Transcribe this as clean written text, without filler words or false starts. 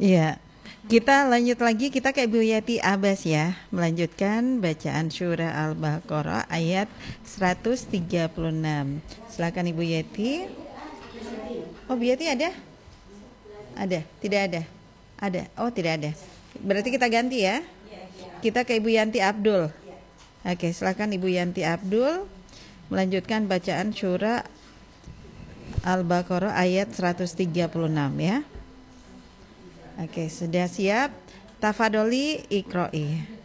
Iya. Kita lanjut lagi, kita ke Ibu Yati Abbas ya. Melanjutkan bacaan surah Al-Baqarah ayat 136. Silakan Ibu Yati. Oh, Bu Yati ada? Ada? Tidak ada? Ada? Oh, tidak ada. Berarti kita ganti ya. Kita ke Ibu Yanti Abdul. Oke, silakan Ibu Yanti Abdul melanjutkan bacaan surah Al-Baqarah ayat 136 ya. Oke, sudah siap? Tafadoli Iqra'i.